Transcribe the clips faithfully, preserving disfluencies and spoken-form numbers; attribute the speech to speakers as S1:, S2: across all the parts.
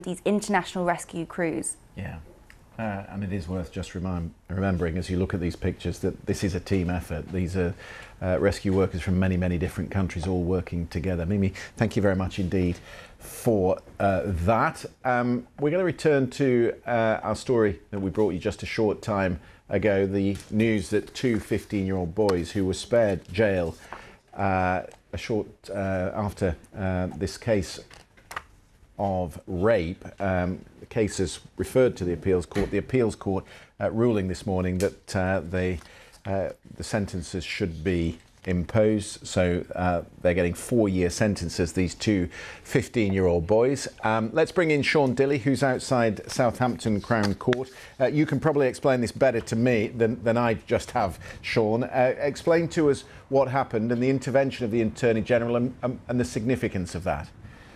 S1: these international rescue crews.
S2: Yeah, uh, and it is worth just remind, remembering as you look at these pictures that this is a team effort. These are uh, rescue workers from many, many different countries all working together. Mimi, thank you very much indeed for uh, that. Um, we're going to return to uh, our story that we brought you just a short time ago, the news that two fifteen-year-old boys who were spared jail uh, a short uh, after uh, this case of rape. Um, the case is referred to the appeals court. The appeals court uh, ruling this morning that uh, they, uh, the sentences should be imposed. So uh, they're getting four-year sentences, these two fifteen-year-old boys. Um, let's bring in Sean Dilley, who's outside Southampton Crown Court. Uh, you can probably explain this better to me than, than I just have, Sean. Uh, explain to us what happened and the intervention of the Attorney General and, um, and the significance of that.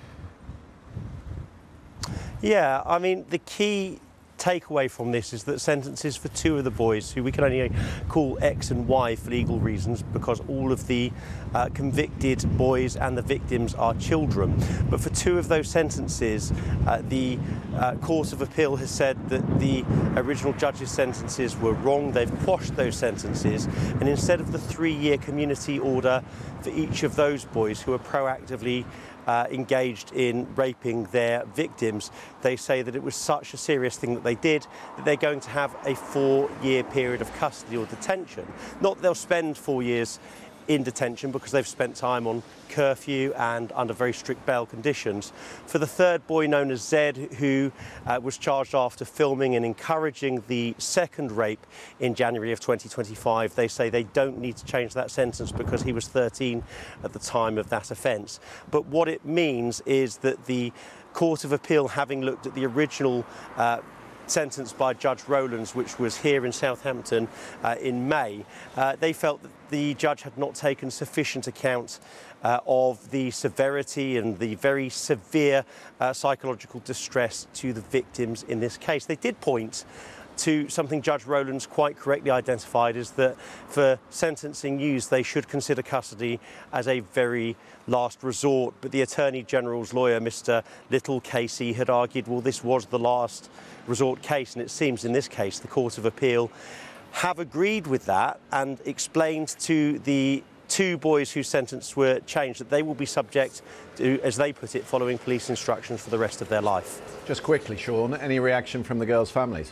S3: Yeah, I mean, the key takeaway from this is that sentences for two of the boys, who we can only call X and Y for legal reasons because all of the uh, convicted boys and the victims are children, but for two of those sentences, uh, the uh, Court of Appeal has said that the original judge's sentences were wrong. They've quashed those sentences, and instead of the three-year community order for each of those boys who are proactively Uh, engaged in raping their victims, they say that it was such a serious thing that they did that they're going to have a four-year period of custody or detention. Not that they'll spend four years in detention because they've spent time on curfew and under very strict bail conditions. For the third boy, known as Zed, who uh, was charged after filming and encouraging the second rape in January of twenty twenty-five, they say they don't need to change that sentence because he was thirteen at the time of that offence. But what it means is that the Court of Appeal, having looked at the original uh, sentence by Judge Rowlands, which was here in Southampton uh, in May, uh, they felt that the judge had not taken sufficient account uh, of the severity and the very severe uh, psychological distress to the victims in this case. They did point to something Judge Rowlands quite correctly identified, is that for sentencing use they should consider custody as a very last resort. But the Attorney General's lawyer, Mister Little Casey, had argued, well, this was the last resort case, and it seems in this case the Court of Appeal have agreed with that and explained to the two boys whose sentences were changed that they will be subject to, as they put it, following police instructions for the rest of their life.
S2: Just quickly, Sean, any reaction from the girls' families?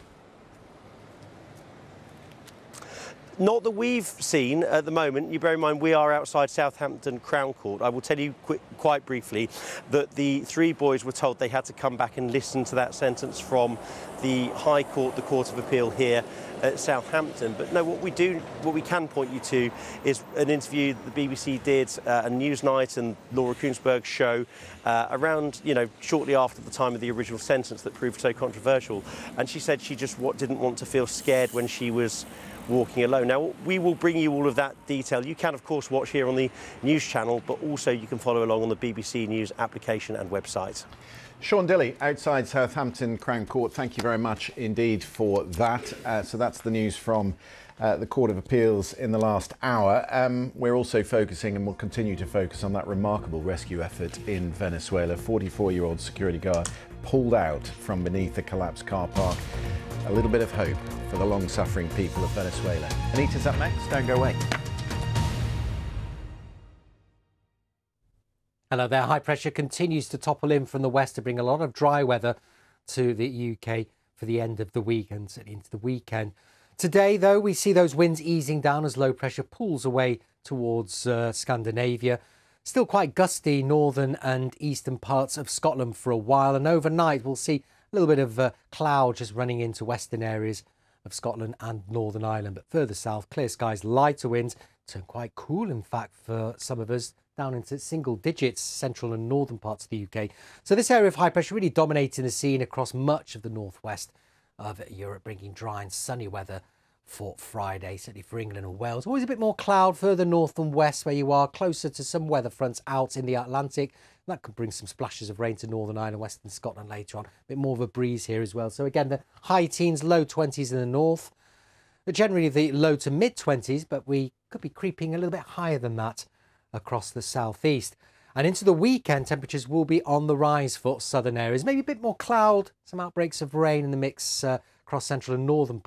S3: Not that we've seen at the moment. You bear in mind we are outside Southampton Crown Court. I will tell you quick, quite briefly that the three boys were told they had to come back and listen to that sentence from the High Court, the Court of Appeal here at Southampton. But no, what we do, what we can point you to is an interview the B B C did, uh, a Newsnight and Laura Kuenssberg's show uh, around, you know, shortly after the time of the original sentence that proved so controversial. And she said she just what, didn't want to feel scared when she was walking alone. Now, we will bring you all of that detail. You can, of course, watch here on the news channel, but also you can follow along on the B B C News application and website.
S2: Sean Dilley, outside Southampton Crown Court, thank you very much indeed for that. Uh, so that's the news from uh, the Court of Appeals in the last hour. Um, we're also focusing and will continue to focus on that remarkable rescue effort in Venezuela. forty-four-year-old security guard pulled out from beneath a collapsed car park. A little bit of hope for the long-suffering people of Venezuela. Anita's up next. Don't go away.
S4: Hello there. High pressure continues to topple in from the west to bring a lot of dry weather to the U K for the end of the week and into the weekend. Today, though, we see those winds easing down as low pressure pulls away towards uh, Scandinavia. Still quite gusty northern and eastern parts of Scotland for a while, and overnight we'll see a little bit of uh, cloud just running into western areas of Scotland and Northern Ireland. But further south, clear skies, lighter winds, turn quite cool, in fact, for some of us, down into single digits, central and northern parts of the U K. So this area of high pressure really dominating the scene across much of the northwest of Europe, bringing dry and sunny weather for Friday, certainly for England and Wales. Always a bit more cloud further north and west where you are, closer to some weather fronts out in the Atlantic. That could bring some splashes of rain to Northern Ireland, Western Scotland later on. A bit more of a breeze here as well. So again, the high teens, low twenties in the north. Generally the low to mid twenties, but we could be creeping a little bit higher than that across the southeast. And into the weekend, temperatures will be on the rise for southern areas. Maybe a bit more cloud, some outbreaks of rain in the mix uh, across central and northern